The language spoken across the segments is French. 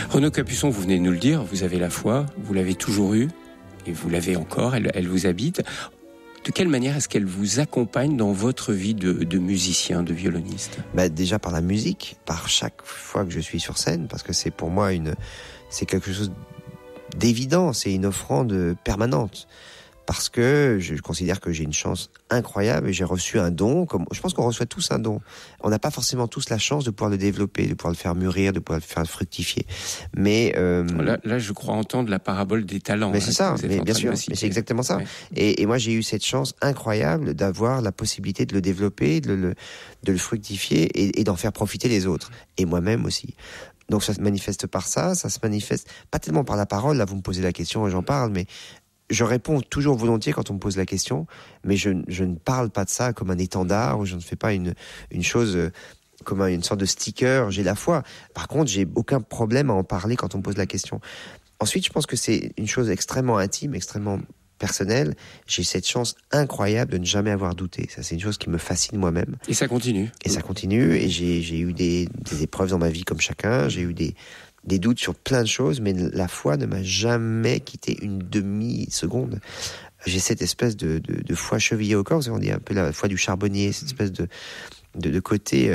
Renaud Capuçon, vous venez de nous le dire, vous avez la foi, vous l'avez toujours eue, et vous l'avez encore, elle vous habite. De quelle manière est-ce qu'elle vous accompagne dans votre vie de musicien, de violoniste ? Déjà par la musique, par chaque fois que je suis sur scène, parce que c'est pour moi c'est quelque chose d'évident, c'est une offrande permanente. Parce que je considère que j'ai une chance incroyable et j'ai reçu un don. Je pense qu'on reçoit tous un don. On n'a pas forcément tous la chance de pouvoir le développer, de pouvoir le faire mûrir, de pouvoir le faire fructifier. Mais là, je crois entendre la parabole des talents. Mais c'est ça, mais bien sûr, mais c'est exactement ça. Ouais. Et moi, j'ai eu cette chance incroyable d'avoir la possibilité de le développer, de le fructifier et d'en faire profiter les autres. Et moi-même aussi. Donc ça se manifeste par ça se manifeste pas tellement par la parole. Là, vous me posez la question et j'en parle, mais je réponds toujours volontiers quand on me pose la question, mais je ne parle pas de ça comme un étendard, ou je ne fais pas une chose comme une sorte de sticker. J'ai la foi. Par contre, j'ai aucun problème à en parler quand on me pose la question. Ensuite, je pense que c'est une chose extrêmement intime, extrêmement personnelle. J'ai cette chance incroyable de ne jamais avoir douté. Ça, c'est une chose qui me fascine moi-même. Et ça continue. Et ça continue. Et j'ai eu des épreuves dans ma vie comme chacun. J'ai eu des doutes sur plein de choses, mais la foi ne m'a jamais quitté une demi-seconde. J'ai cette espèce de foi chevillée au corps, on dit un peu la foi du charbonnier, cette espèce de côté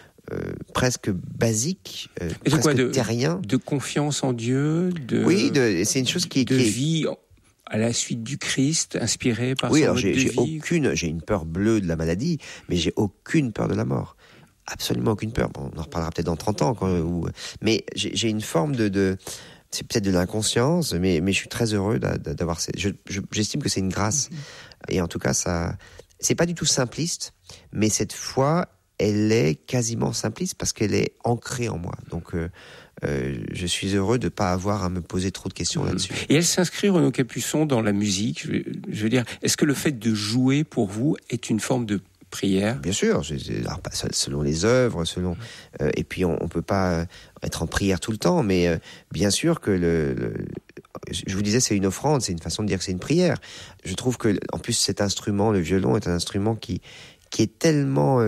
presque basique, presque terrien. De confiance en Dieu, oui, c'est une chose qui vie à la suite du Christ, inspirée par son mode de vie. J'ai une peur bleue de la maladie, mais j'ai aucune peur de la mort. Absolument aucune peur. Bon, on en reparlera peut-être dans 30 ans. Mais j'ai une forme c'est peut-être de l'inconscience, mais je suis très heureux d'avoir... J'estime que c'est une grâce. Et en tout cas, c'est pas du tout simpliste, mais cette foi, elle est quasiment simpliste parce qu'elle est ancrée en moi. Donc, je suis heureux de ne pas avoir à me poser trop de questions là-dessus. Et elle s'inscrit, Renaud Capuçon, dans la musique. Je veux dire, est-ce que le fait de jouer, pour vous, est une forme de prière? Bien sûr, selon les œuvres, et puis on peut pas être en prière tout le temps, mais bien sûr que je vous disais, c'est une offrande, c'est une façon de dire que c'est une prière. Je trouve que, en plus, cet instrument, le violon, est un instrument qui est tellement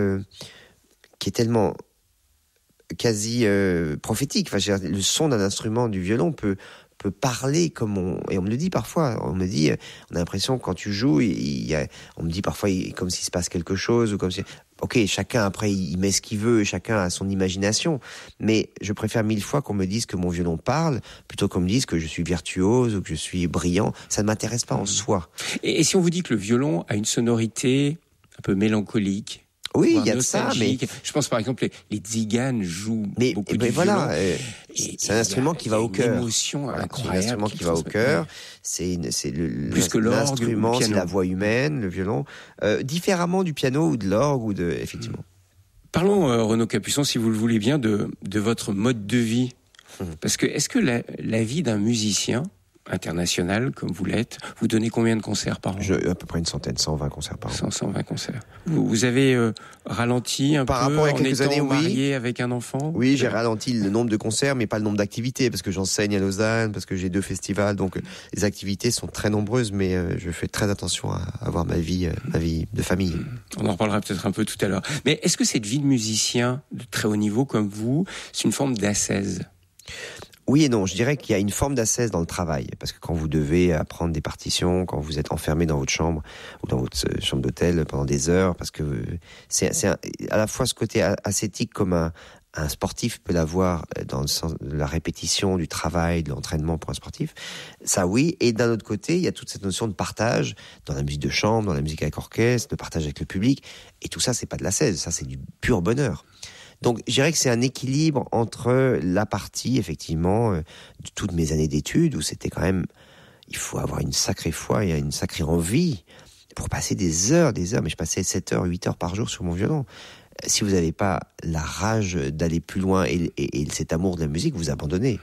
quasi prophétique. Enfin, le son d'un instrument du violon peut parler et on me le dit parfois, on a l'impression que quand tu joues, on me dit parfois comme s'il se passe quelque chose, ou comme si, ok, chacun après il met ce qu'il veut, et chacun a son imagination, mais je préfère 1000 fois qu'on me dise que mon violon parle, plutôt qu'on me dise que je suis virtuose, ou que je suis brillant. Ça ne m'intéresse pas en soi. Et si on vous dit que le violon a une sonorité un peu mélancolique, oui, il y a de ça, mais je pense par exemple les tziganes jouent beaucoup du violon. C'est un instrument qui va au cœur. Une émotion incroyable. C'est un instrument qui va au cœur. C'est plus que l'orgue, l'instrument, c'est la voix humaine, le violon, différemment du piano ou de l'orgue effectivement. Parlons, Renaud Capuçon, si vous le voulez bien, de votre mode de vie. Parce que est-ce que la vie d'un musicien international, comme vous l'êtes, vous donnez combien de concerts par an ? À peu près une centaine, 120 concerts par an. 120 concerts. Vous avez ralenti un par peu rapport à en quelques étant années, marié avec un enfant ? Oui, j'ai ralenti le nombre de concerts, mais pas le nombre d'activités, parce que j'enseigne à Lausanne, parce que j'ai 2 festivals, donc les activités sont très nombreuses, mais je fais très attention à avoir ma vie de famille. On en reparlera peut-être un peu tout à l'heure. Mais est-ce que cette vie de musicien de très haut niveau comme vous, c'est une forme d'ascèse ? Oui et non, je dirais qu'il y a une forme d'ascèse dans le travail, parce que quand vous devez apprendre des partitions, quand vous êtes enfermé dans votre chambre ou dans votre chambre d'hôtel pendant des heures, parce que c'est à la fois ce côté ascétique comme un sportif peut l'avoir dans le sens de la répétition, du travail, de l'entraînement pour un sportif. Ça oui, et d'un autre côté, il y a toute cette notion de partage dans la musique de chambre, dans la musique avec orchestre, de partage avec le public, et tout ça c'est pas de l'ascèse, ça c'est du pur bonheur. Donc, je dirais que c'est un équilibre entre la partie, effectivement, de toutes mes années d'études, où c'était quand même, il faut avoir une sacrée foi et une sacrée envie pour passer des heures, mais je passais 7 heures, 8 heures par jour sur mon violon. Si vous n'avez pas la rage d'aller plus loin et cet amour de la musique, vous abandonnez.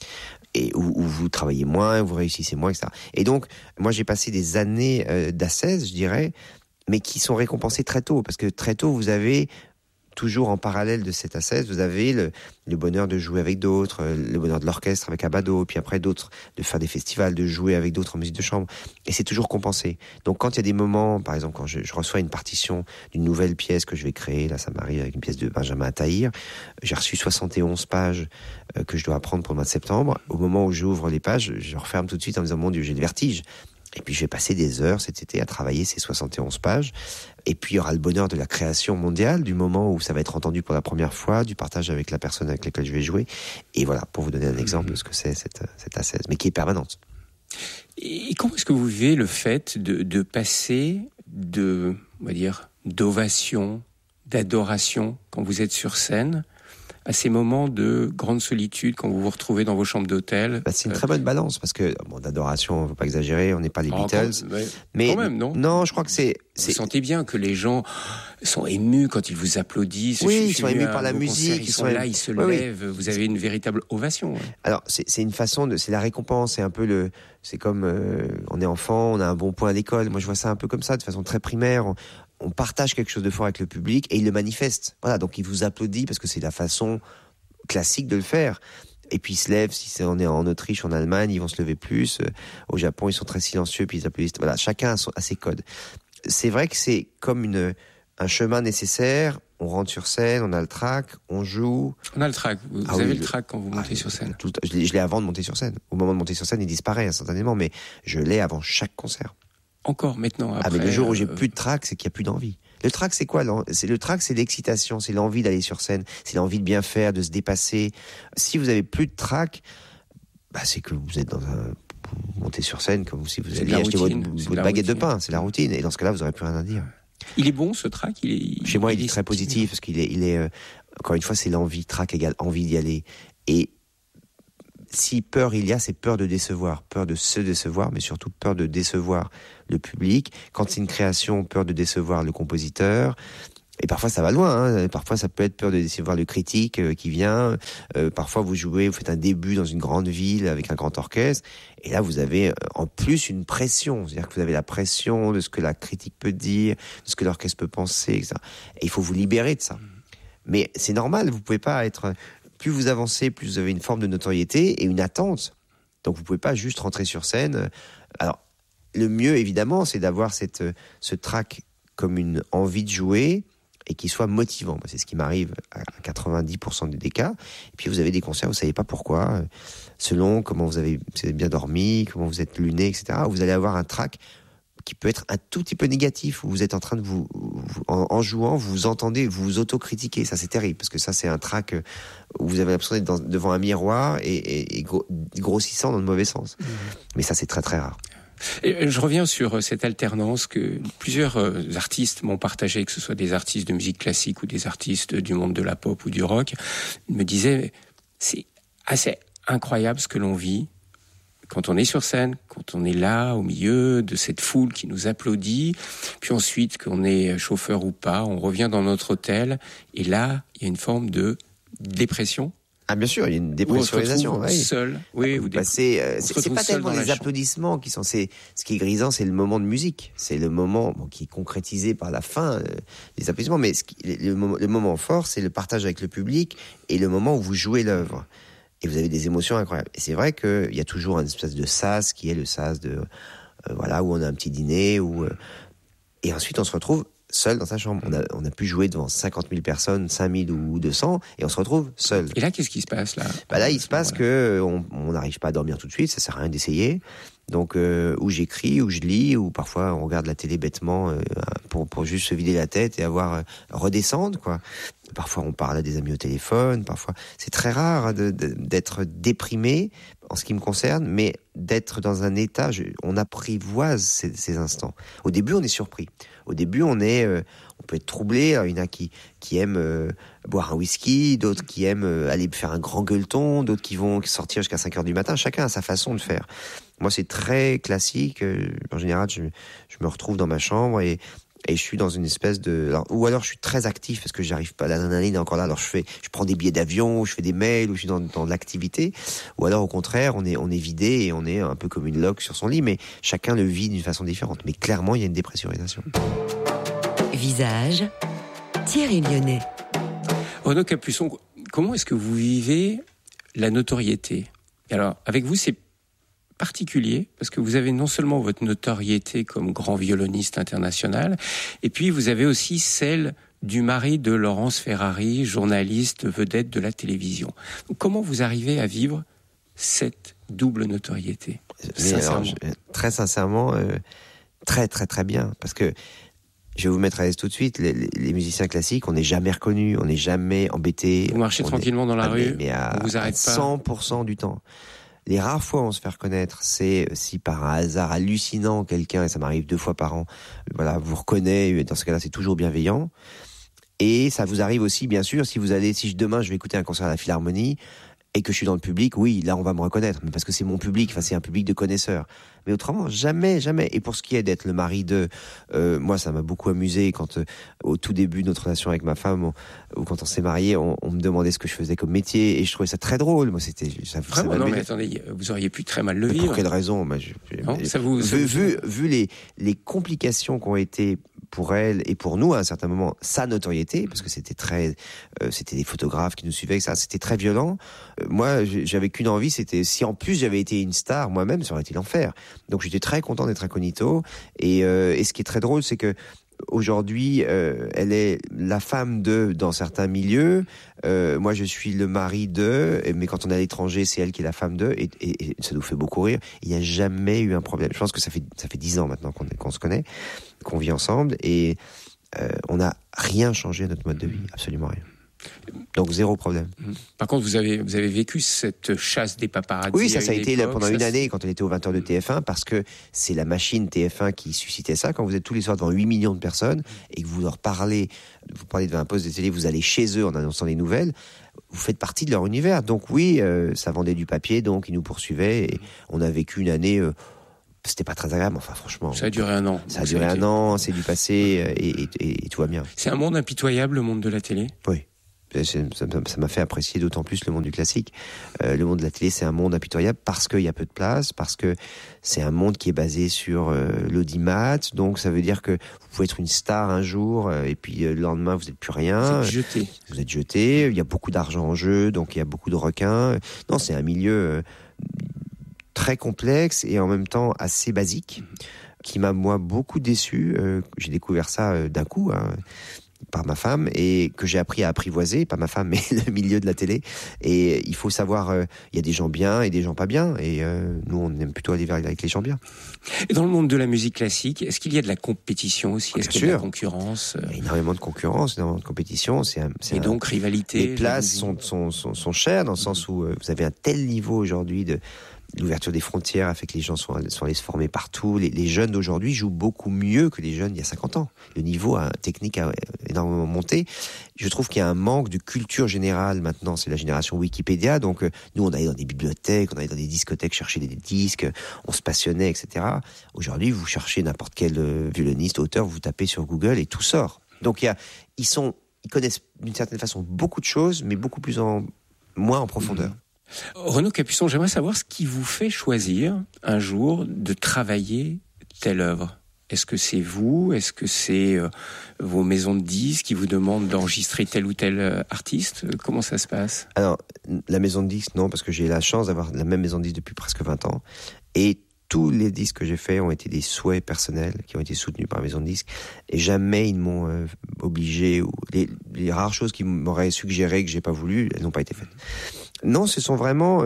Et où vous travaillez moins, vous réussissez moins, etc. Et donc, moi, j'ai passé des années d'ascèse, je dirais, mais qui sont récompensées très tôt, parce que très tôt, vous avez toujours en parallèle de cette ascèse, vous avez le bonheur de jouer avec d'autres, le bonheur de l'orchestre avec Abbado, puis après d'autres, de faire des festivals, de jouer avec d'autres en musique de chambre. Et c'est toujours compensé. Donc quand il y a des moments, par exemple quand je reçois une partition d'une nouvelle pièce que je vais créer, là ça m'arrive avec une pièce de Benjamin Attahir, j'ai reçu 71 pages que je dois apprendre pour le mois de septembre. Au moment où j'ouvre les pages, je referme tout de suite en me disant, mon Dieu, j'ai le vertige. Et puis je vais passer des heures cet été à travailler ces 71 pages. Et puis il y aura le bonheur de la création mondiale, du moment où ça va être entendu pour la première fois, du partage avec la personne avec laquelle je vais jouer. Et voilà, pour vous donner un exemple de ce que c'est cette ascèse, mais qui est permanente. Et comment est-ce que vous vivez le fait de passer on va dire, d'ovation, d'adoration quand vous êtes sur scène, à ces moments de grande solitude quand vous vous retrouvez dans vos chambres d'hôtel? C'est une très bonne balance, parce que, d'adoration, on ne faut pas exagérer, on n'est pas les Beatles. Mais quand même, non? Non, je crois que Vous sentez bien que les gens sont émus quand ils vous applaudissent. Oui, ils sont émus par la musique. Ils sont là, ils se lèvent. Vous avez une véritable ovation. Ouais. Alors, c'est une façon c'est la récompense. C'est un peu c'est comme, on est enfant, on a un bon point à l'école. Moi, je vois ça un peu comme ça, de façon très primaire. On partage quelque chose de fort avec le public et il le manifeste. Voilà, donc il vous applaudit parce que c'est la façon classique de le faire. Et puis ils se lèvent, on est en Autriche, en Allemagne, ils vont se lever plus. Au Japon, ils sont très silencieux, puis ils applaudissent. Voilà, chacun a ses codes. C'est vrai que c'est comme un chemin nécessaire. On rentre sur scène, on a le track, on joue. On a le track. Vous avez le track quand vous montez sur scène. Je l'ai avant de monter sur scène. Au moment de monter sur scène, il disparaît instantanément, mais je l'ai avant chaque concert. Encore maintenant, après. Mais le jour où j'ai plus de track, c'est qu'il n'y a plus d'envie. Le track, c'est quoi? Le track, c'est l'excitation, c'est l'envie d'aller sur scène, c'est l'envie de bien faire, de se dépasser. Si vous avez plus de track, c'est que vous êtes vous montez sur scène comme si vous alliez acheter votre baguette de pain. C'est la routine. Et dans ce cas-là, vous n'aurez plus rien à dire. Il est bon, ce track? Chez moi, il est très positif, parce qu'il est, encore une fois, c'est l'envie. Track égale envie d'y aller. Et si peur il y a, c'est peur de décevoir, peur de se décevoir, mais surtout peur de décevoir le public. Quand c'est une création, peur de décevoir le compositeur. Et parfois ça va loin, parfois ça peut être peur de décevoir le critique qui vient. Parfois vous faites un début dans une grande ville avec un grand orchestre, et là vous avez en plus une pression, c'est-à-dire que vous avez la pression de ce que la critique peut dire, de ce que l'orchestre peut penser, etc. Et il faut vous libérer de ça. Mais c'est normal, vous pouvez pas être... Plus vous avancez, plus vous avez une forme de notoriété et une attente. Donc vous pouvez pas juste rentrer sur scène. Alors, le mieux, évidemment, c'est d'avoir ce track comme une envie de jouer et qui soit motivant. C'est ce qui m'arrive à 90% des cas. Et puis vous avez des concerts, vous savez pas pourquoi, selon comment vous avez bien dormi, comment vous êtes luné, etc. Vous allez avoir un track qui peut être un tout petit peu négatif, où vous êtes en train de en jouant, vous vous entendez, vous vous autocritiquez. Ça, c'est terrible, parce que ça, c'est un track où vous avez l'impression d'être devant un miroir et grossissant dans le mauvais sens. Mais ça, c'est très, très rare. Et je reviens sur cette alternance que plusieurs artistes m'ont partagé, que ce soit des artistes de musique classique ou des artistes du monde de la pop ou du rock. Ils me disaient, c'est assez incroyable ce que l'on vit quand on est sur scène, quand on est là, au milieu de cette foule qui nous applaudit, puis ensuite, qu'on est chauffeur ou pas, on revient dans notre hôtel, et là, il y a une forme de dépression. Ah, bien sûr, il y a une dépressurisation. Oui. Seul. Oui, c'est pas tellement les applaudissements qui sont, ce qui est grisant, c'est le moment de musique. C'est le moment, qui est concrétisé par la fin, des applaudissements, mais le moment fort, c'est le partage avec le public et le moment où vous jouez l'œuvre. Et vous avez des émotions incroyables. Et c'est vrai qu'il y a toujours une espèce de sas qui est le sas de, où on a un petit dîner, et ensuite on se retrouve seul dans sa chambre. On a pu jouer devant 50 000 personnes, 5 000 ou 200, et on se retrouve seul. Et là, qu'est-ce qui se passe, là? Là, il se passe qu'on n'arrive pas à dormir tout de suite, ça sert à rien d'essayer. Donc, ou j'écris, ou je lis, ou parfois on regarde la télé bêtement pour juste se vider la tête et redescendre, quoi. Parfois on parle à des amis au téléphone, parfois c'est très rare d'être déprimé en ce qui me concerne, mais d'être dans un état, on apprivoise ces instants. Au début on est surpris, au début on peut être troublé. Alors, il y en a qui aiment boire un whisky, d'autres qui aiment aller faire un grand gueuleton, d'autres qui vont sortir jusqu'à 5h du matin, chacun a sa façon de faire. Moi c'est très classique, en général je me retrouve dans ma chambre et je suis dans une espèce ou alors je suis très actif parce que j'arrive pas, l'adrénaline est encore là, alors je prends des billets d'avion, ou je fais des mails, ou je suis dans l'activité, ou alors au contraire on est vidé et on est un peu comme une loque sur son lit, mais chacun le vit d'une façon différente. Mais clairement il y a une dépressurisation. Visage, Thierry Lyonnais. Renaud Capuçon, comment est-ce que vous vivez la notoriété? Alors, avec vous, c'est particulier, parce que vous avez non seulement votre notoriété comme grand violoniste international, et puis vous avez aussi celle du mari de Laurence Ferrari, journaliste vedette de la télévision. Donc, comment vous arrivez à vivre cette double notoriété? Sincèrement. Très sincèrement, très très très bien, parce que je vais vous mettre à l'aise tout de suite, les musiciens classiques, on n'est jamais reconnus, on n'est jamais embêtés. Vous marchez tranquillement dans la rue, on vous arrête pas. 100% du temps. Les rares fois où on se fait reconnaître, c'est si par un hasard hallucinant quelqu'un, et ça m'arrive 2 fois par an, voilà, vous reconnaît, et dans ce cas-là c'est toujours bienveillant. Et ça vous arrive aussi, bien sûr, si demain je vais écouter un concert à la Philharmonie, et que je suis dans le public, oui, là on va me reconnaître, mais parce que c'est mon public, enfin c'est un public de connaisseurs. Mais autrement, jamais, jamais. Et pour ce qui est d'être le mari de, moi ça m'a beaucoup amusé quand au tout début de notre relation avec ma femme, ou quand on s'est mariés, on me demandait ce que je faisais comme métier, et je trouvais ça très drôle. Moi c'était vraiment non, mais attendez, vous auriez pu très mal le vivre. Pour quelle raison? Vu les complications qui ont été pour elle et pour nous à un certain moment, sa notoriété, parce que c'était des photographes qui nous suivaient, ça, c'était très violent. Moi, j'avais qu'une envie, c'était si en plus j'avais été une star moi-même, ça aurait été l'enfer. Donc j'étais très content d'être incognito. Et ce qui est très drôle, c'est que aujourd'hui, elle est la femme de dans certains milieux. Moi, je suis le mari de. Mais quand on est à l'étranger, c'est elle qui est la femme de. Et ça nous fait beaucoup rire. Il n'y a jamais eu un problème. Je pense que ça fait 10 ans maintenant qu'on se connaît, qu'on vit ensemble, et on n'a rien changé à notre mode de vie, absolument rien. Donc 0 problème. Par contre, vous avez vécu cette chasse des paparazzi. Oui, ça a été pendant une année quand elle était au 20h de TF1, parce que c'est la machine TF1 qui suscitait ça. Quand vous êtes tous les soirs devant 8 millions de personnes et que vous parlez devant un poste de télé, vous allez chez eux en annonçant les nouvelles, vous faites partie de leur univers. Donc oui, ça vendait du papier, donc ils nous poursuivaient, et on a vécu une année. C'était pas très agréable, enfin franchement. Ça a duré 1 an. Ça a duré 1 an, c'est du passé, et tout va bien. C'est un monde impitoyable, le monde de la télé. Oui. Ça m'a fait apprécier d'autant plus le monde du classique. Le monde de la télé, c'est un monde impitoyable parce qu'il y a peu de place, parce que c'est un monde qui est basé sur l'audimat. Donc ça veut dire que vous pouvez être une star un jour, et puis le lendemain vous n'êtes plus rien. Vous êtes jeté. Il y a beaucoup d'argent en jeu, donc il y a beaucoup de requins. Non, c'est un milieu très complexe et en même temps assez basique, qui m'a moi beaucoup déçu. J'ai découvert ça d'un coup, par ma femme, et que j'ai appris à apprivoiser, pas ma femme mais le milieu de la télé. Et il faut savoir, il y a des gens bien et des gens pas bien, et nous on aime plutôt aller avec les gens bien. Et dans le monde de la musique classique, est-ce qu'il y a de la compétition aussi? Est-ce qu'il y a de la concurrence? Il y a énormément de concurrence, énormément de compétition. Donc rivalité. Les places sont chères, dans le sens où vous avez un tel niveau aujourd'hui de l'ouverture des frontières a fait que les gens sont allés se former partout. Les jeunes d'aujourd'hui jouent beaucoup mieux que les jeunes il y a 50 ans. Le niveau technique a énormément monté. Je trouve qu'il y a un manque de culture générale maintenant. C'est la génération Wikipédia. Donc, nous, on allait dans des bibliothèques, on allait dans des discothèques chercher des disques, on se passionnait, etc. Aujourd'hui, vous cherchez n'importe quel violoniste, auteur, vous tapez sur Google et tout sort. Donc, ils connaissent d'une certaine façon beaucoup de choses, mais beaucoup moins en profondeur. Renaud Capuçon, j'aimerais savoir ce qui vous fait choisir un jour de travailler telle œuvre. Est-ce que c'est vous? Est-ce que c'est vos maisons de disques qui vous demandent d'enregistrer tel ou tel artiste? Comment ça se passe? Alors, la maison de disques, non, parce que j'ai la chance d'avoir la même maison de disques depuis presque 20 ans. Et tous les disques que j'ai faits ont été des souhaits personnels qui ont été soutenus par la maison de disques. Et jamais ils m'ont obligé, ou les rares choses qu'ils m'auraient suggéré que j'ai pas voulu, elles n'ont pas été faites. Non, ce sont vraiment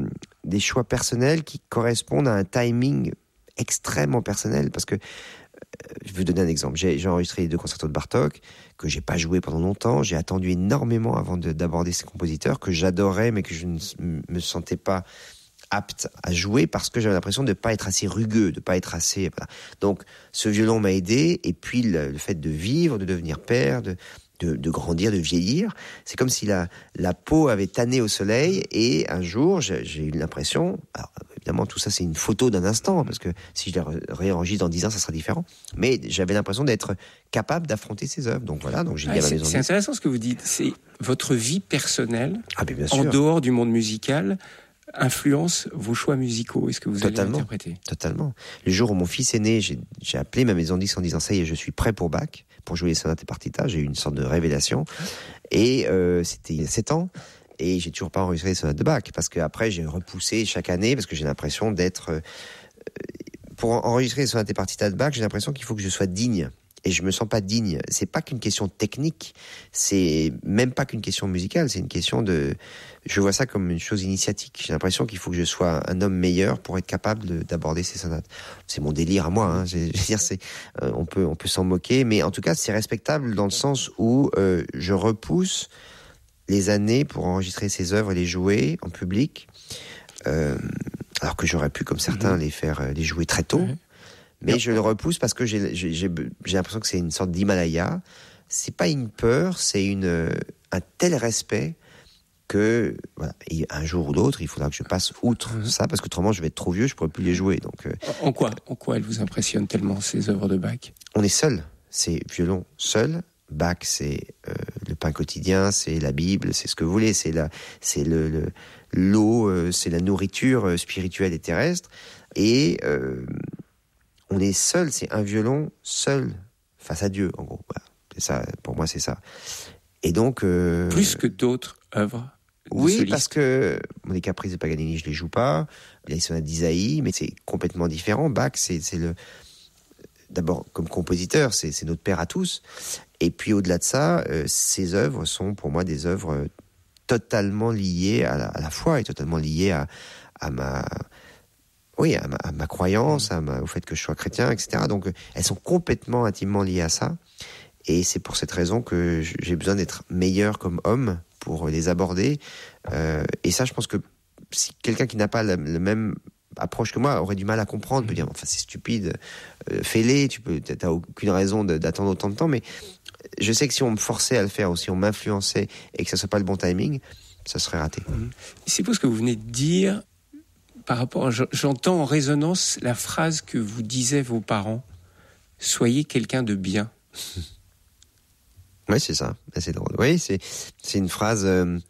des choix personnels qui correspondent à un timing extrêmement personnel, parce que je vais vous donner un exemple. J'ai enregistré les 2 concertos de Bartók que j'ai pas joué pendant longtemps. J'ai attendu énormément avant d'aborder ces compositeurs que j'adorais, mais que je ne me sentais pas apte à jouer parce que j'avais l'impression de pas être assez rugueux, de pas être assez. Voilà. Donc, ce violon m'a aidé, et puis le fait de vivre, de devenir père, de grandir, de vieillir. C'est comme si la peau avait tanné au soleil, et un jour, j'ai eu l'impression, alors évidemment tout ça c'est une photo d'un instant, parce que si je la réenregistre dans 10 ans, ça sera différent, mais j'avais l'impression d'être capable d'affronter ces œuvres. Donc voilà, donc j'ai dit à ma maison. C'est intéressant ce que vous dites, c'est votre vie personnelle, en dehors du monde musical, influence vos choix musicaux? Est-ce que vous allez interpréter? Totalement. Le jour où mon fils est né, j'ai appelé ma maison de disques en disant ça y est, je suis prêt pour Bach, pour jouer les sonates et partitas. J'ai eu une sorte de révélation. Et c'était il y a 7 ans. Et j'ai toujours pas enregistré les sonates de Bach. Parce qu'après, j'ai repoussé chaque année, parce que j'ai l'impression d'être... pour enregistrer les sonates et partitas de Bach, j'ai l'impression qu'il faut que je sois digne. Et je me sens pas digne. C'est pas qu'une question technique, c'est même pas qu'une question musicale, c'est une question de... Je vois ça comme une chose initiatique. J'ai l'impression qu'il faut que je sois un homme meilleur pour être capable d'aborder ces sonates. C'est mon délire à moi, hein. Je veux dire, on peut s'en moquer, mais en tout cas, c'est respectable dans le sens où je repousse les années pour enregistrer ces œuvres et les jouer en public, alors que j'aurais pu, comme certains, les jouer très tôt. Mais je le repousse parce que j'ai l'impression que c'est une sorte d'Himalaya. C'est pas une peur, c'est un tel respect que voilà. Et un jour ou l'autre, il faudra que je passe outre ça, parce qu'autrement je vais être trop vieux, je pourrais plus les jouer. Donc en quoi elle vous impressionne tellement, ces œuvres de Bach? On est seul. C'est violon seul. Bach, c'est le pain quotidien, c'est la Bible, c'est ce que vous voulez, c'est l'eau, c'est la nourriture spirituelle et terrestre. Et on est seul, c'est un violon seul face à Dieu, en gros. Voilà. C'est ça, pour moi, c'est ça. Et donc... plus que d'autres œuvres oui, soliste. parce que les caprices de Paganini, je les joue pas. Les sonates d'Isaïe, mais c'est complètement différent. Bach, c'est le... D'abord, comme compositeur, c'est notre père à tous. Et puis, au-delà de ça, ces œuvres sont, pour moi, des œuvres totalement liées à la foi et totalement liées à ma croyance, au fait que je sois chrétien, etc. Donc, elles sont complètement intimement liées à ça. Et c'est pour cette raison que j'ai besoin d'être meilleur comme homme pour les aborder. Et ça, je pense que si quelqu'un qui n'a pas le même approche que moi aurait du mal à comprendre, peut dire, enfin, c'est stupide, fais-les, t'as aucune raison d'attendre autant de temps. Mais je sais que si on me forçait à le faire ou si on m'influençait et que ça soit pas le bon timing, ça serait raté. C'est pour ce que vous venez de dire. Par rapport, j'entends en résonance la phrase que vous disaient vos parents. Soyez quelqu'un de bien. Oui, c'est ça. C'est drôle. Oui, c'est une phrase.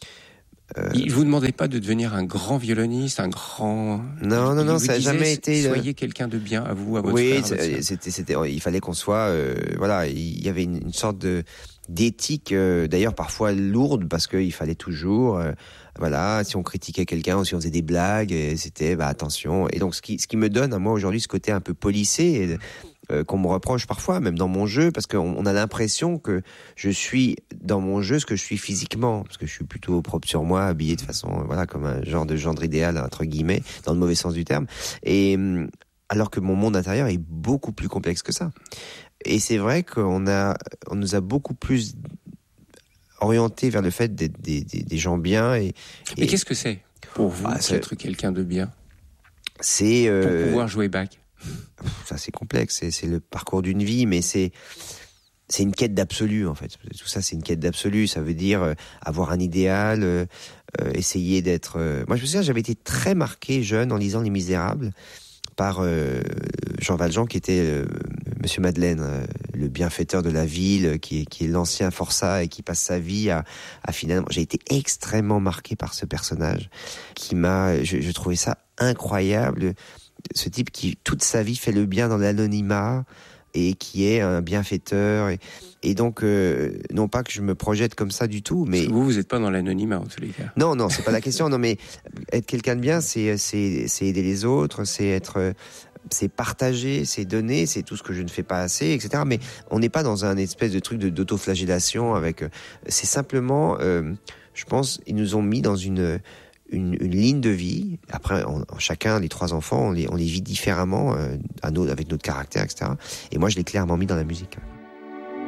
Ils vous demandaient pas de devenir un grand violoniste, un grand. Non, ça n'a jamais été. Soyez quelqu'un de bien à vous, à votre frère. Oui, c'était. Il fallait qu'on soit. Voilà, il y avait une sorte d'éthique, d'ailleurs parfois lourde, parce qu'il fallait toujours. Voilà, si on critiquait quelqu'un ou si on faisait des blagues, c'était attention. Et donc ce qui me donne à moi aujourd'hui ce côté un peu policé. Qu'on me reproche parfois, même dans mon jeu, parce qu'on a l'impression que je suis dans mon jeu ce que je suis physiquement, parce que je suis plutôt propre sur moi, habillé de façon, voilà, comme un genre de gendre idéal, entre guillemets, dans le mauvais sens du terme. Et alors que mon monde intérieur est beaucoup plus complexe que ça. Et c'est vrai qu'on nous a beaucoup plus orienté vers le fait d'être des gens bien. Mais qu'est-ce que c'est pour vous d'être quelqu'un de bien? C'est pour pouvoir jouer Bach. Ça, c'est complexe, c'est le parcours d'une vie, mais c'est une quête d'absolu, en fait. Tout ça, c'est une quête d'absolu. Ça veut dire avoir un idéal, essayer d'être... Moi, je me souviens, j'avais été très marqué jeune en lisant Les Misérables par Jean Valjean, qui était Monsieur Madeleine, le bienfaiteur de la ville, qui est l'ancien forçat et qui passe sa vie à finalement... J'ai été extrêmement marqué par ce personnage qui m'a... Je trouvais ça incroyable. Ce type qui, toute sa vie, fait le bien dans l'anonymat et qui est un bienfaiteur. Et donc, non pas que je me projette comme ça du tout, mais... Vous n'êtes pas dans l'anonymat, en tous les cas. Non, c'est pas la question. Non, mais être quelqu'un de bien, c'est aider les autres, c'est partager, c'est donner, c'est tout ce que je ne fais pas assez, etc. Mais on n'est pas dans un espèce de truc d'autoflagellation avec... C'est simplement, je pense, ils nous ont mis dans une ligne de vie. Après, chacun, les 3 enfants, on les vit différemment, avec notre caractère, etc. Et moi, je l'ai clairement mis dans la musique.